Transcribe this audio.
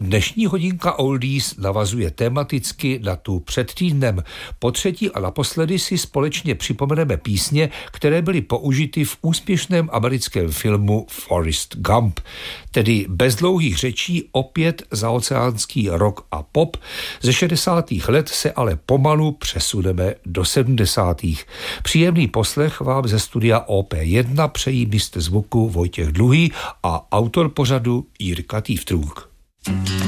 Dnešní hodinka Oldies navazuje tematicky na tu před týdnem. Po třetí a naposledy si společně připomeneme písně, které byly použity v úspěšném americkém filmu Forrest Gump. Tedy bez dlouhých řečí opět zaoceánský rock a pop. Ze 60. let se ale pomalu přesuneme do 70. Příjemný poslech vám ze studia OP1 přejí mistr zvuku Vojtěch Dluhý a autor pořadu Jirka Tývtrůk.